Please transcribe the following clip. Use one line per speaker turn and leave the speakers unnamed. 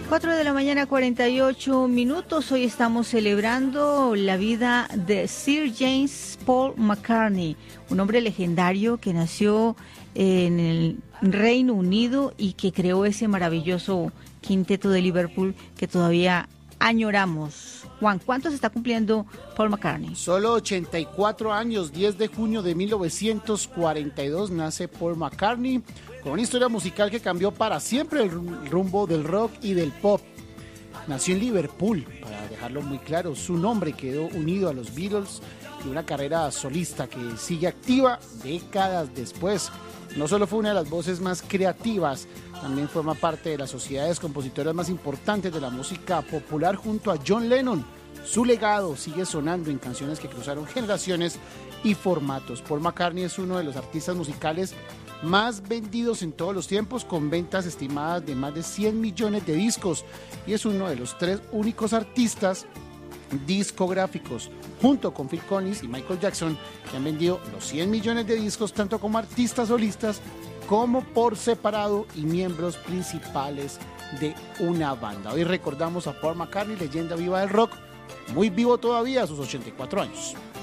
4 de la mañana, 48 minutos. Hoy estamos celebrando la vida de Sir James Paul McCartney, un hombre legendario que nació en el Reino Unido y que creó ese maravilloso quinteto de Liverpool que todavía añoramos. Juan, ¿cuántos está cumpliendo Paul McCartney?
Solo 84 años, 10 de junio de 1942 nace Paul McCartney, con una historia musical que cambió para siempre el rumbo del rock y del pop. Nació en Liverpool, para dejarlo muy claro, su nombre quedó unido a los Beatles y una carrera solista que sigue activa décadas después. No solo fue una de las voces más creativas, también forma parte de las sociedades compositoras más importantes de la música popular junto a John Lennon. Su legado sigue sonando en canciones que cruzaron generaciones y formatos. Paul McCartney es uno de los artistas musicales más vendidos en todos los tiempos, con ventas estimadas de más de 100 millones de discos, y es uno de los 3 únicos artistas discográficos, junto con Phil Collins y Michael Jackson, que han vendido los 100 millones de discos tanto como artistas solistas como por separado y miembros principales de una banda. Hoy recordamos a Paul McCartney, leyenda viva del rock, muy vivo todavía a sus 84 años.